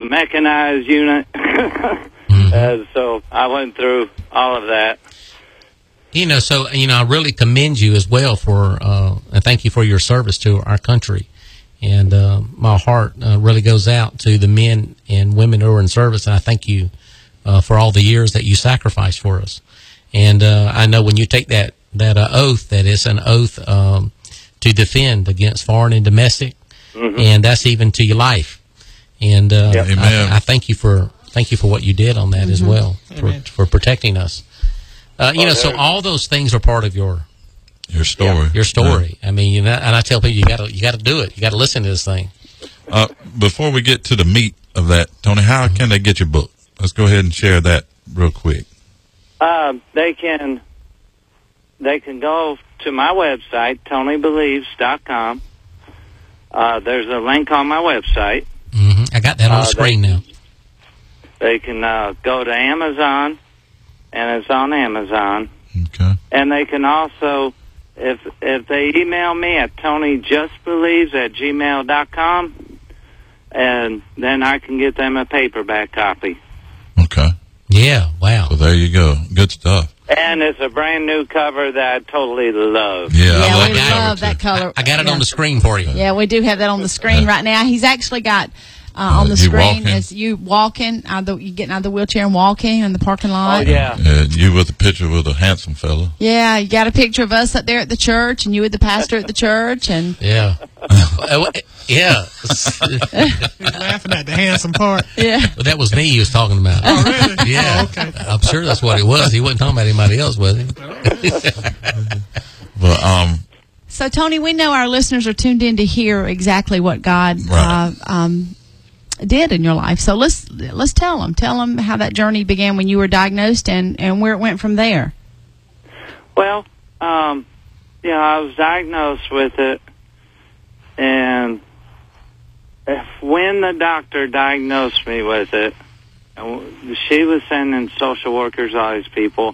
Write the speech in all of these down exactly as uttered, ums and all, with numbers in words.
mechanized unit. mm-hmm. uh, so I went through all of that. You know, so, you know, I really commend you as well for, uh, and thank you for your service to our country. And uh, my heart uh, really goes out to the men and women who are in service, and I thank you uh, for all the years that you sacrificed for us. And uh, I know when you take that, that uh, oath, that it's an oath um, to defend against foreign and domestic, mm-hmm. and that's even to your life. And uh, yep. I, I thank you for thank you for what you did on that mm-hmm. as well, for, for protecting us. Uh, you oh, know, so all those things are part of your your story. Yeah, your story. Yeah. I mean, you know, and I tell people you got to you got to do it. You got to listen to this thing. Uh, before we get to the meat of that, Tony, how mm-hmm. can they get your book? Let's go ahead and share that real quick. Uh, they can they can go to my website, tony believes dot com. Uh, there's a link on my website. Mm-hmm. I got that on uh, the screen they, now. They can uh, go to Amazon, and it's on Amazon. Okay. And they can also, if if they email me at tonyjustbelieves at gmail dot com, and then I can get them a paperback copy. Okay. Yeah, wow. So there you go. Good stuff. And it's a brand new cover that I totally love. Yeah, yeah I love, we love that color. I got it yeah. on the screen for you. Yeah, we do have that on the screen right now. He's actually got uh, uh, on the screen walking. as you walking, out the, you getting out of the wheelchair and walking in the parking lot. Oh, yeah. Uh, you with a picture with a handsome fella. Yeah, you got a picture of us up there at the church, and you with the pastor at the church, and yeah, yeah. He's laughing at the handsome part. Yeah, well, that was me he was talking about. Oh, really? Yeah, oh, okay. I'm sure that's what it was. He wasn't talking about anybody else, was he? But um. So, Tony, we know our listeners are tuned in to hear exactly what God right. uh, um, did in your life. So let's let's tell them. Tell them how that journey began when you were diagnosed and, and where it went from there. Well, um, you know, I was diagnosed with it, and if, when the doctor diagnosed me with it, she was sending social workers, all these people,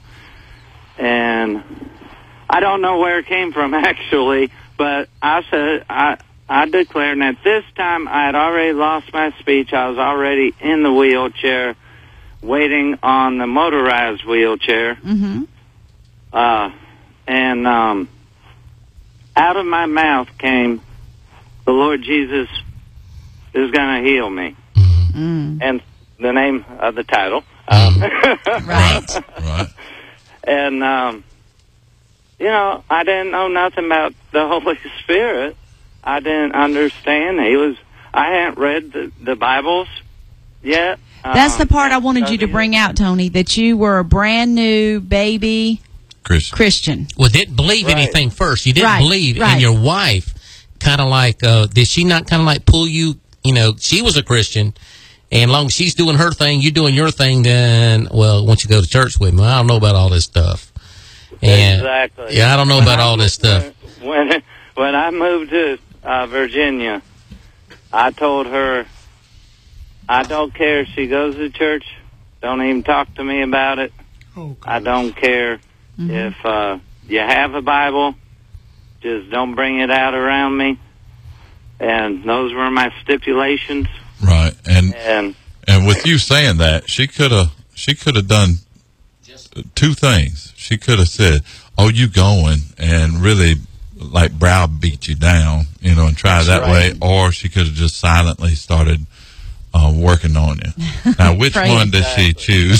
and I don't know where it came from, actually, but I said, I, I declared, and at this time I had already lost my speech. I was already in the wheelchair, waiting on the motorized wheelchair. Mm-hmm. Uh, and um, out of my mouth came, the Lord Jesus is going to heal me. Mm. And the name of the title. Um, right. Right. And, um, you know, I didn't know nothing about the Holy Spirit. I didn't understand. He was, I hadn't read the, the Bibles yet. That's um, the part I wanted you to bring out, Tony, that you were a brand new baby Christian. Christian. Well, didn't believe Right. anything first. You didn't Right, believe, right. and your wife kind of like, uh, did she not kind of like pull you? You know, she was a Christian, and long as she's doing her thing, you doing your thing. Then, well, once you go to church with me, I don't know about all this stuff. And, exactly. Yeah, I don't know When about I all this moved- stuff. When when I moved to uh, Virginia, I told her, I don't care if she goes to church. Don't even talk to me about it. Oh, I don't care Mm-hmm. if uh, you have a Bible. Just don't bring it out around me. And those were my stipulations. Right. And And and with you saying that, she could have she could have done two things. She could have said, "Oh, you going," and really like browbeat you down, you know, and try That's that right. way, or she could have just silently started uh, working on you. Now, which Right. one does she choose?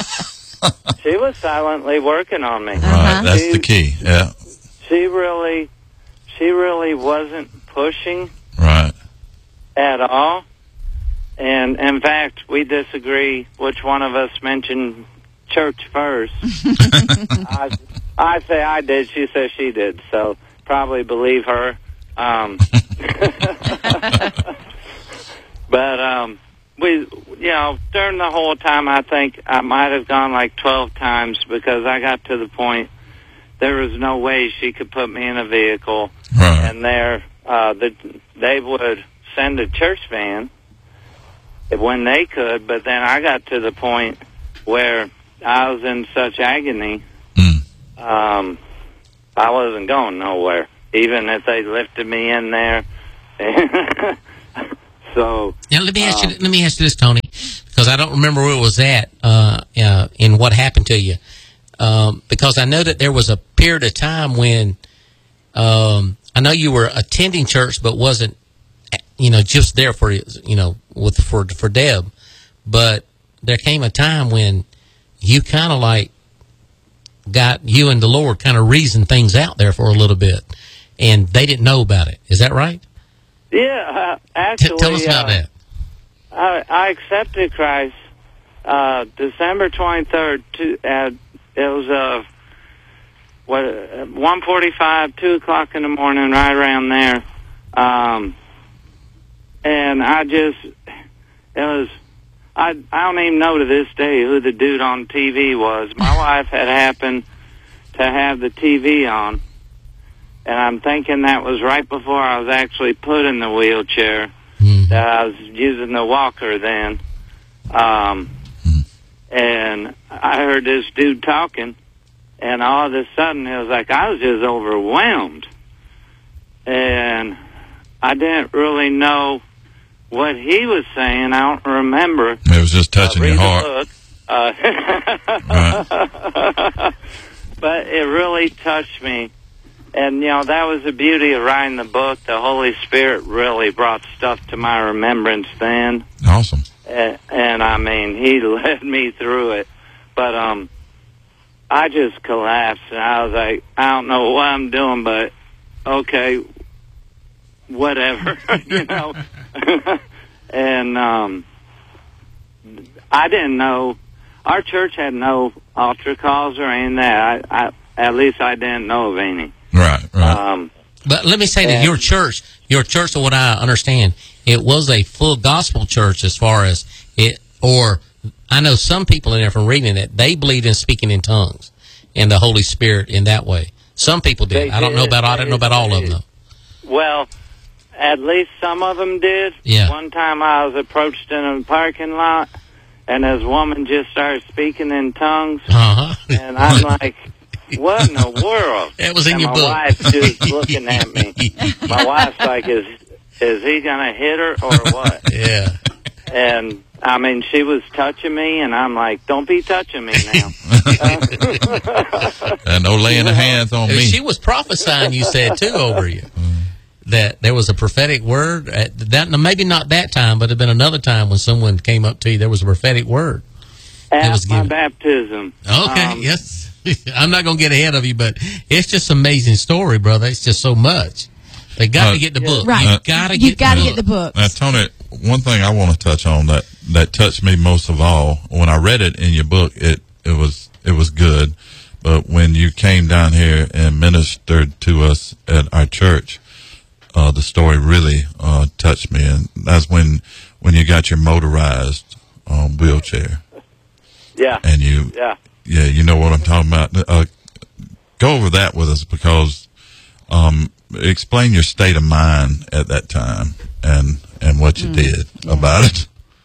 she was silently working on me. Right, that's She- the key. Yeah, She really, she really wasn't pushing right. at all. And in fact, we disagree which one of us mentioned church first. I, I say I did. She says she did. So probably believe her. Um, but um, we, you know, during the whole time, I think I might have gone like twelve times because I got to the point there was no way she could put me in a vehicle. Right. And there, uh, the, they would send a church van when they could, but then I got to the point where I was in such agony, Mm. um, I wasn't going nowhere, even if they lifted me in there. So, Now, let me ask um, you. Let me ask you this, Tony. because I don't remember where it was at uh, uh, and what happened to you. Um, because I know that there was a period of time when um, I know you were attending church, but wasn't, you know, just there for you know with for for Deb. But there came a time when you kind of like got you and the Lord kind of reasoned things out there for a little bit, and they didn't know about it. Is that right? Yeah, uh, actually, T- tell us about uh, that. I, I accepted Christ uh, December twenty-third. To, uh, it was uh, what one forty-five, two o'clock in the morning, right around there. Um, and I just, it was, I I don't even know to this day who the dude on T V was. My wife had happened to have the T V on, and I'm thinking that was right before I was actually put in the wheelchair. Mm-hmm. That I was using the walker then. Um, and I heard this dude talking, and all of a sudden it was like I was just overwhelmed. And I didn't really know what he was saying. I don't remember. It was just touching uh, your read heart. the book. Uh, Right. But it really touched me. And, you know, that was the beauty of writing the book. The Holy Spirit really brought stuff to my remembrance then. Awesome. And, and I mean, he led me through it. But um, I just collapsed, and I was like, I don't know what I'm doing, but okay, whatever, you know. And um, I didn't know. Our church had no altar calls or any of that. I, I, at least I didn't know of any. Right, right. Um, But let me say that and- your church, your church, of what I understand, it was a full gospel church as far as it, or I know some people in there from reading it, they believed in speaking in tongues and the Holy Spirit in that way. Some people did. They I don't know did. about, I don't know about all of them though. Well, at least some of them did. Yeah. One time I was approached in a parking lot, and this woman just started speaking in tongues, Uh-huh. and I'm like, what in the world? That was in and your my book. My wife's just looking at me. My wife's like, is is he going to hit her or what? Yeah. And, I mean, she was touching me, and I'm like, don't be touching me now. And no laying the hands on me. She was prophesying, you said, too, over you. That there was a prophetic word. At that, maybe not that time, but it had been another time when someone came up to you, there was a prophetic word. At was my given. baptism. Okay, Um, yes. I'm not going to get ahead of you, but it's just an amazing story, brother. It's just so much. They got Uh, to get the book. Right. You got to You get got to the get the book. books. Now, Tony, one thing I want to touch on that, that touched me most of all, when I read it in your book, it, it was it was good. But when you came down here and ministered to us at our church, uh, the story really uh, touched me. And that's when, when you got your motorized um, wheelchair. Yeah. And you, Yeah. yeah, you know what I'm talking about. Uh, go over that with us, because um, explain your state of mind at that time and and what you Mm, did yeah. about it.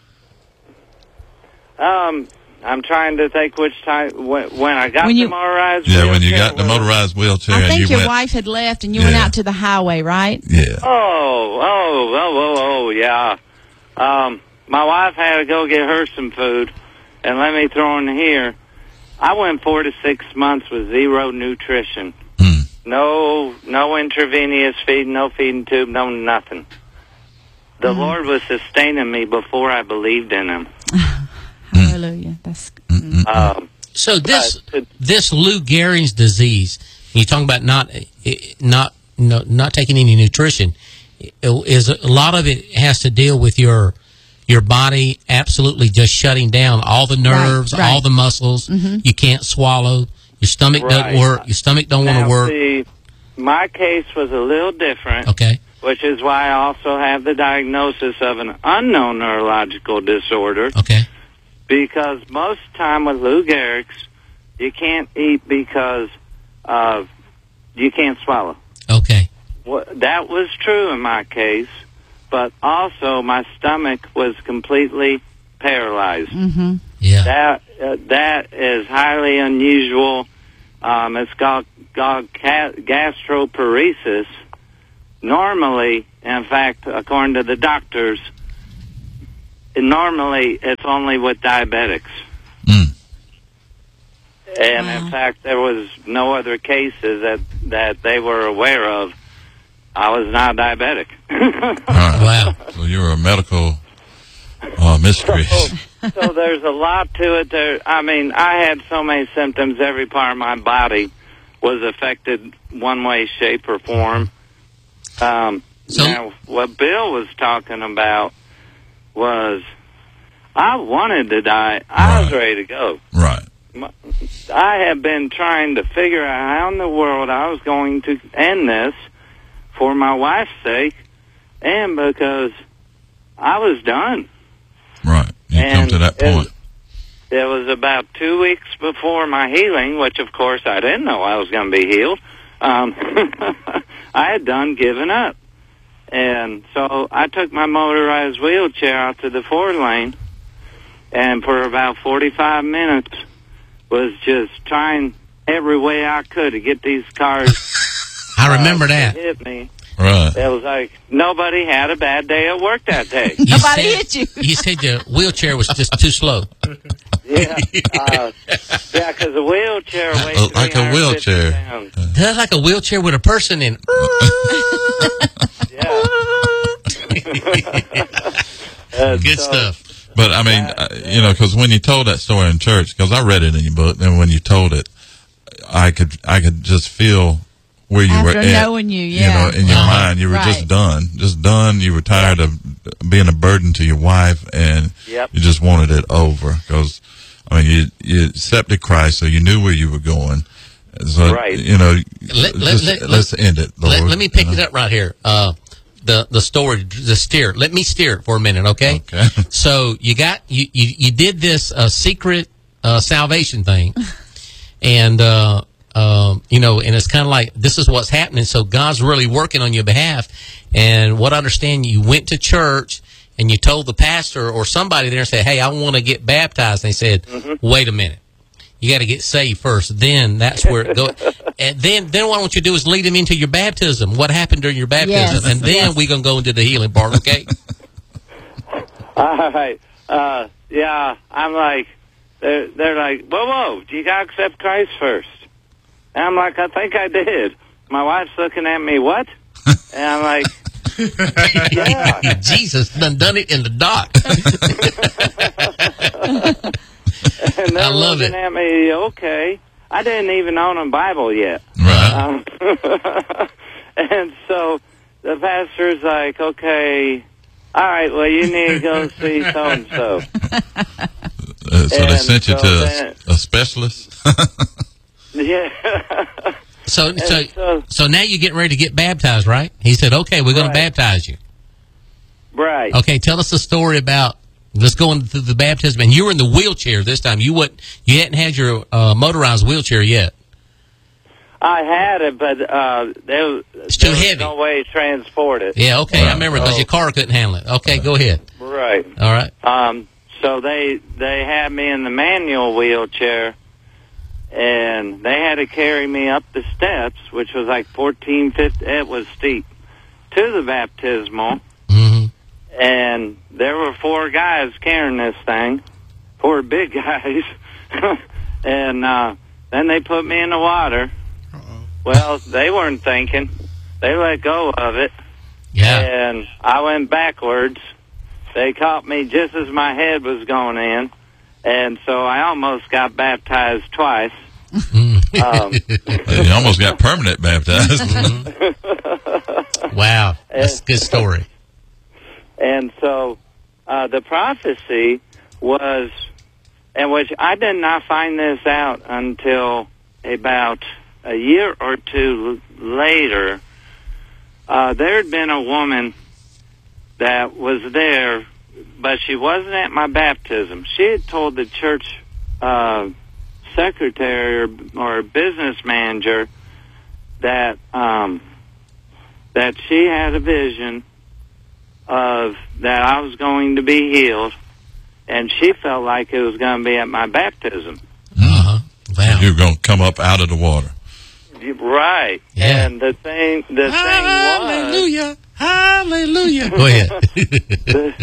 Um, I'm trying to think which time when, when I got When you- the motorized. Yeah, when you wheelchair, got the was- motorized wheelchair, I and think you your went, wife had left and you went Yeah. out to the highway, right? yeah, Oh, oh, oh, oh, oh, yeah. Um, my wife had to go get her some food, and let me throw in here. I went four to six months with zero nutrition. Hmm. No, no intravenous feeding, no feeding tube, no nothing. The Mm-hmm. Lord was sustaining me before I believed in Him. Hallelujah. That's mm. Um, So this But it- this Lou Gehrig's disease, you talking about not not no, not taking any nutrition, is a lot of it has to deal with your your body absolutely just shutting down all the nerves, right. all the muscles. You can't swallow. Your stomach Right. doesn't work. Your stomach don't want now, to work. see, my case was a little different. Okay. Which is why I also have the diagnosis of an unknown neurological disorder. Okay. Because most time with Lou Gehrig's, you can't eat because uh, you can't swallow. Okay. Well, that was true in my case, but also my stomach was completely paralyzed. Mm-hmm. Yeah. That uh, that is highly unusual. Um, it's called, called ca- gastroparesis. Normally, in fact, according to the doctors, normally it's only with diabetics. Mm. And Wow. in fact, there was no other cases that, that they were aware of. I was not diabetic. All right. Wow. So you were a medical uh, mystery. so, so there's a lot to it. There, I mean, I had so many symptoms. Every part of my body was affected one way, shape, or form. Um, So- now, what Bill was talking about was I wanted to die. I was Right. ready to go. Right. My- I have been trying to figure out how in the world I was going to end this for my wife's sake and because I was done. Right. You come And to that it- point. It was about two weeks before my healing, which of course I didn't know I was going to be healed. Um, I had done given up. And so I took my motorized wheelchair out to the four lane and for about forty-five minutes was just trying every way I could to get these cars I remember uh, to that. hit me. Right. It was like nobody had a bad day at work that day. You Nobody said, hit you. You said your wheelchair was just too slow. Yeah, uh, yeah, because a wheelchair weighs Uh, like a three hundred fifty wheelchair. pounds. That's like a wheelchair with a person in. Yeah. Uh, Good so- stuff. But I mean, uh, you know, because when you told that story in church, because I read it in your book, and when you told it, I could I could just feel where you After were at. knowing you, You yeah. know, in your Uh-huh. mind, you were just Right. done, just done. You were tired of being a burden to your wife, and Yep. you just wanted it over. Because I mean, you you accepted Christ, so you knew where you were going. So Right. you know, Let- let- just, let- let's end it. Lord, Let, let me pick you it know? up right here. Uh, the the story, the steer. Let me steer it for a minute, okay? Okay. So you got you you, you did this uh, secret uh, salvation thing, and uh, um, you know, and it's kind of like this is what's happening. So God's really working on your behalf. And what I understand, you went to church and you told the pastor or somebody there and said, "Hey, I want to get baptized." And they said, Mm-hmm. "Wait a minute." You got to get saved first. Then that's where it goes. And then, then what I want you to do is lead them into your baptism. What happened during your baptism? Yes, and then yes. we're going to go into the healing part, okay? All right. Uh, yeah, I'm like, they're, they're like, whoa, whoa, you got to accept Christ first. And I'm like, I think I did. My wife's looking at me, what? And I'm like, yeah. Jesus done done it in the dark. And they're I love looking it. at me, okay. I didn't even own a Bible yet. Right. Um, and so the pastor's like, okay, all right, well, you need to go see so-and-so. Uh, so they And sent you so to then- a, a specialist. Yeah. So, so, so- so now you're getting ready to get baptized, right? He said, okay, we're going Right. to baptize you. Right. Okay, tell us the story about, let's go into the baptism. And you were in the wheelchair this time. You wouldn't, you hadn't had your uh, motorized wheelchair yet. I had it, but uh, there, It's too there was heavy. no way to transport it. Yeah, okay, I remember because Oh. your car couldn't handle it. Okay, go ahead. Right. All right. Um, so they they had me in the manual wheelchair, and they had to carry me up the steps, which was like fourteen, fifteen, it was steep, to the baptismal. Mm-hmm. And there were four guys carrying this thing, four big guys. and uh, then they put me in the water. Well, they weren't thinking. They let go of it. Yeah. And I went backwards. They caught me just as my head was going in. And so I almost got baptized twice. Um, You almost got permanent baptized. Wow. That's a good story. And so uh, the prophecy was, and which I did not find this out until about a year or two l- later. Uh, there had been a woman that was there, but she wasn't at my baptism. She had told the church uh, secretary or, or business manager that um, that she had a vision of that I was going to be healed, and she felt like it was going to be at my baptism. Uh-huh. Wow. You're going to come up out of the water. Right. Yeah. And the thing, the thing was, Hallelujah. Hallelujah. Go ahead. the,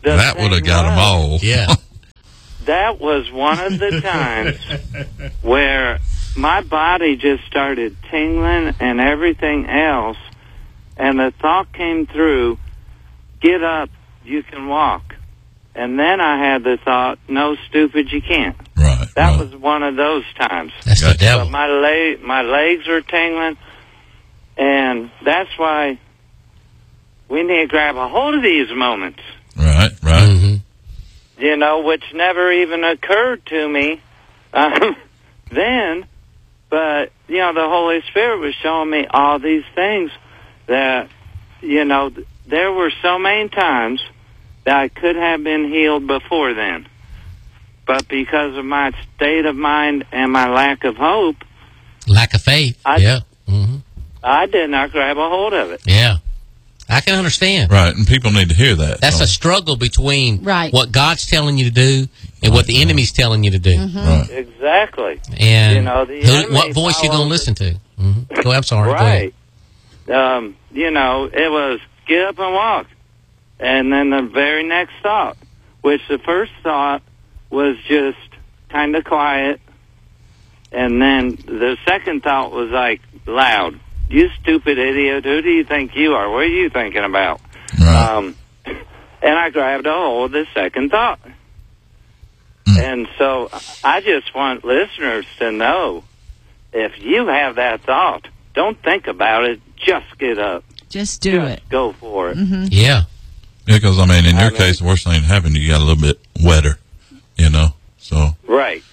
the that would have thing got them all. Yeah. That was one of the times where my body just started tingling and everything else, and the thought came through, get up, you can walk. And then I had the thought, no, stupid, you can't. Right. That right. was one of those times. That's the Gotcha. devil. But my, leg, my legs were tingling, and that's why we need to grab a hold of these moments. Right, right. Mm-hmm. You know, which never even occurred to me um, then. But, you know, the Holy Spirit was showing me all these things that, you know, th- there were so many times that I could have been healed before then. But because of my state of mind and my lack of hope, Lack of faith. I- yeah. Mm-hmm. I did not grab a hold of it. Yeah. I can understand. Right, and people need to hear that. That's so. a struggle between Right. what God's telling you to do and what the enemy's telling you to do. Right. Exactly. And You know, the who, enemy what voice you going to follows listen to? Mm-hmm. Go, I'm sorry. Go ahead. Right. Um, you know, it was get up and walk. And then the very next thought, which the first thought was just kind of quiet. And then the second thought was like loud. You stupid idiot. Who do you think you are? What are you thinking about? Right. Um, and I grabbed a hold of the second thought. Mm. And so I just want listeners to know, if you have that thought, don't think about it. Just get up. Just do Just it. go for it. Mm-hmm. Yeah. Yeah, because, I mean, in your I mean- case, the worst thing that happened, you got a little bit wetter, you know, so. Right.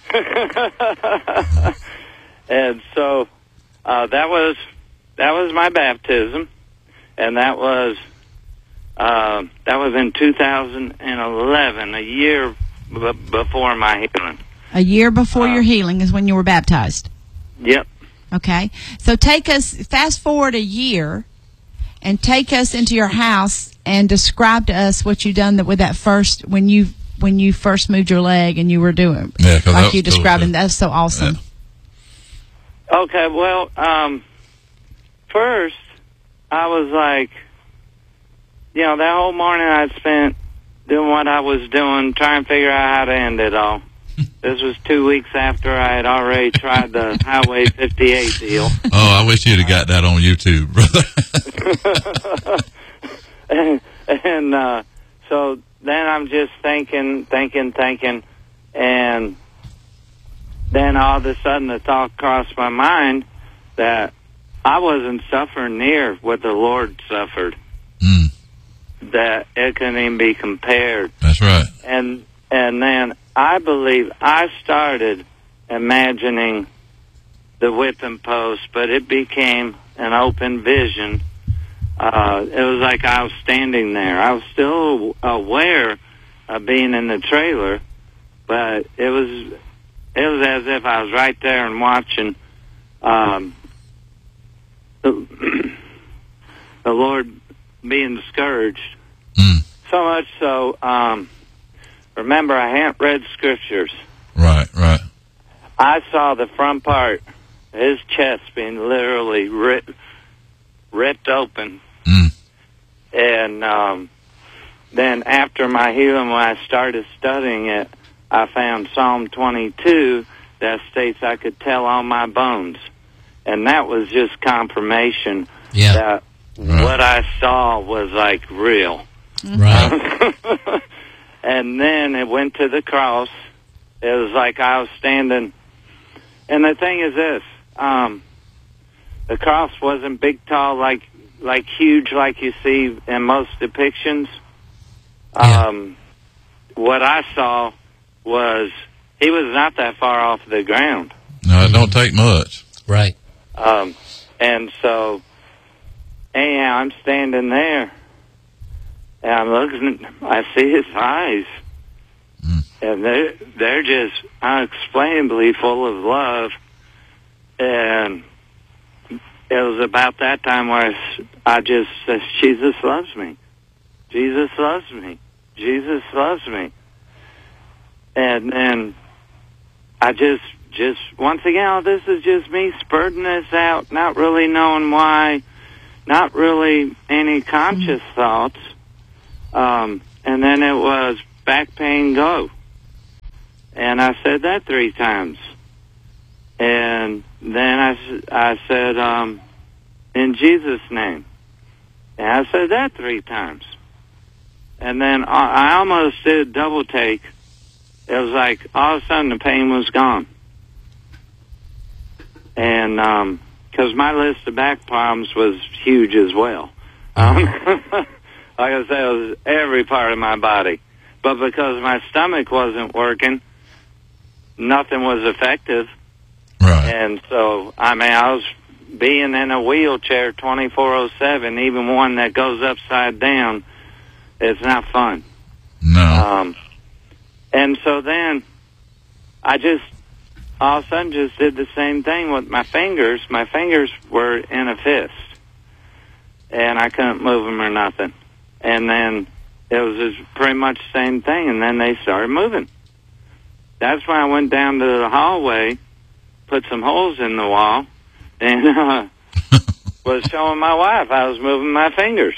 And so uh, that was that was my baptism, and that was uh, that was in two thousand eleven, a year b- before my healing. A year before Uh, your healing is when you were baptized. Yep. Okay. So take us, fast forward a year, and take us into your house and describe to us what you done that with that first, when you when you first moved your leg and you were doing, Yeah, 'cause that like was you cool, described, too. and that's so awesome. Okay. Well, um, first I was like, you know, that whole morning I'd spent doing what I was doing, trying to figure out how to end it all. This was two weeks after I had already tried the Highway fifty-eight deal. Oh, I wish you'd have got that on YouTube, brother. and and uh, so then I'm just thinking, thinking, thinking, and then all of a sudden the thought crossed my mind that I wasn't suffering near what the Lord suffered, Mm, that it couldn't even be compared. that's right. And and then I believe I started imagining the whipping post, but it became an open vision. Uh, it was like I was standing there. I was still aware of being in the trailer, but it was it was as if I was right there and watching um, the, the Lord being discouraged. Mm, So much so, um, remember, I hadn't read scriptures. right, right. I saw the front part, his chest being literally ripped, ripped open. Mm, And um, then after my healing, when I started studying it, I found Psalm twenty-two that states I could tell all my bones. And that was just confirmation Yeah. that Right. what I saw was like real. Right. And then it went to the cross. It was like I was standing. And the thing is this, um, the cross wasn't big, tall, like like huge like you see in most depictions. Yeah. Um, what I saw was he was not that far off the ground. No, it don't take much. Right. Um, and so, anyhow, I'm standing there, and I'm looking, I see his eyes, Mm. and they're, they're just unexplainably full of love. And it was about that time where I just said, Jesus loves me. Jesus loves me. Jesus loves me. And then I just, just, once again, this is just me spurting this out, not really knowing why, not really any conscious thoughts. Um, and then it was back pain go. And I said that three times. And then I, I said, um, in Jesus' name. And I said that three times. And then I, I almost did a double take. It was like all of a sudden the pain was gone. And um, because my list of back problems was huge as well. Um, like I said, it was every part of my body. But because my stomach wasn't working, nothing was effective. Right. And so, I mean, I was being in a wheelchair twenty-four oh seven, even one that goes upside down, it's not fun. No. Um, and so then I just all of a sudden just did the same thing with my fingers. My fingers were in a fist, and I couldn't move them or nothing. And then it was just pretty much the same thing, and then they started moving. That's when I went down to the hallway, put some holes in the wall, and uh, was showing my wife I was moving my fingers.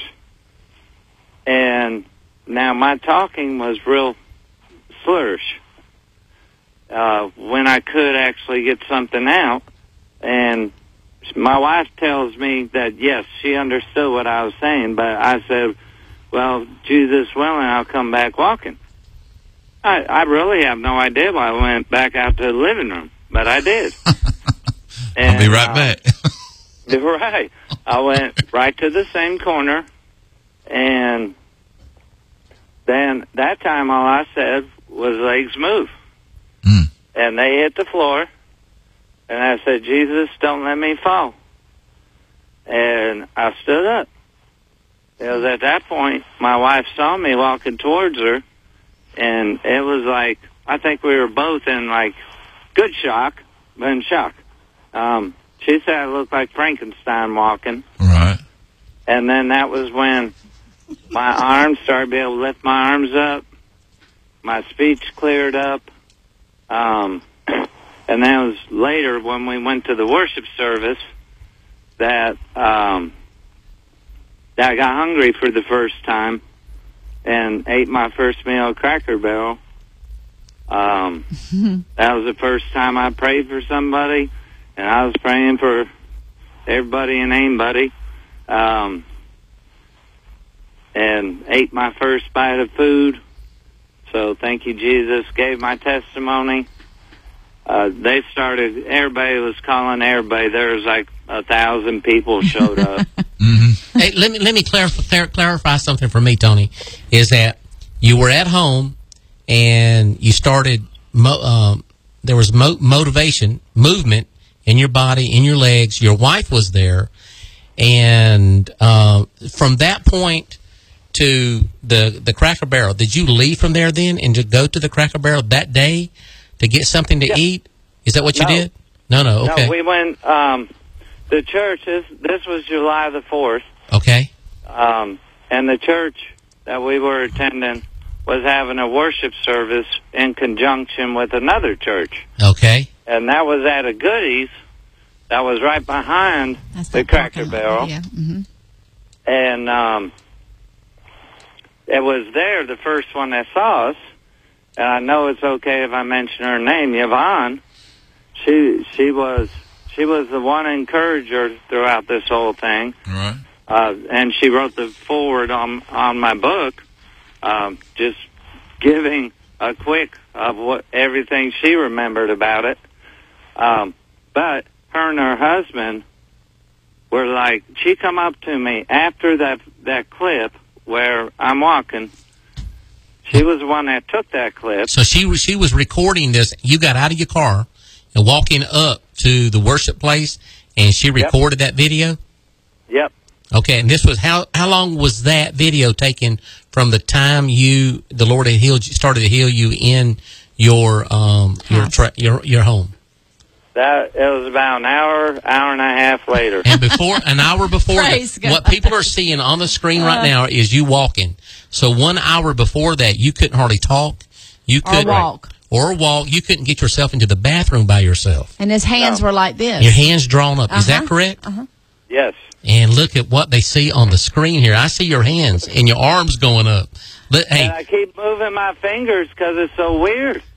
And now my talking was real slurish. Uh, when I could actually get something out, and my wife tells me that, yes, she understood what I was saying, but I said, well, Jesus willing, I'll come back walking. I, I really have no idea why I went back out to the living room, but I did. And, I'll be right uh, back. Right. I went right to the same corner, and then that time all I said was legs move. Mm. And they hit the floor, and I said, Jesus, don't let me fall. And I stood up. It was at that point my wife saw me walking towards her, and it was like, I think we were both in like good shock, but in shock. Um, she said I looked like Frankenstein walking. Right. And then that was when my arms started to be able to lift my arms up. My speech cleared up. Um, and that was later when we went to the worship service that, um, that I got hungry for the first time and ate my first meal at Cracker Barrel. Um, that was the first time I prayed for somebody, and I was praying for everybody and anybody. Um, and ate my first bite of food. So thank you, Jesus. Gave my testimony. Uh, they started, everybody was calling everybody. There was like a thousand people showed up. Mm-hmm. Hey, let me let me clarify, clarify something for me, Tony. Is that you were at home and you started, mo- um, there was mo- motivation, movement in your body, in your legs. Your wife was there. And uh, from that point to the the Cracker Barrel, did you leave from there then and just go to the Cracker Barrel that day to get something to yeah. eat? Is that what you No. did? No, no, okay. No, we went, um, the church, this, this was July the fourth. Okay. Um, and the church that we were attending was having a worship service in conjunction with another church. Okay. And that was at a Goodies that was right behind That's the that Cracker parking lot. Barrel. Yeah. Mm-hmm. And um, it was there, the first one that saw us. And I know it's okay if I mention her name, Yvonne. She she was she was the one encourager throughout this whole thing. Right. Uh, and she wrote the foreword on on my book, um, just giving a quick of what everything she remembered about it. Um, but her and her husband were like, she come up to me after that that clip where I'm walking. She was the one that took that clip. So she was she was recording this. You got out of your car and walking up to the worship place, and she recorded yep. that video. Yep. Okay, and this was how how long was that video taken from the time you the Lord had healed you, started to heal you in your um your tra- your your home? That it was about an hour, hour and a half later. And before an hour before Praise that, God. what people are seeing on the screen right Uh. now is you walking. So one hour before that, you couldn't hardly talk. You Or couldn't walk. or walk. You couldn't get yourself into the bathroom by yourself. And his hands No. were like this. Your hands drawn up. Is that Uh-huh. correct? Uh-huh. Yes. And look at what they see on the screen here. I see your hands and your arms going up But, hey, and I keep moving my fingers because it's so weird.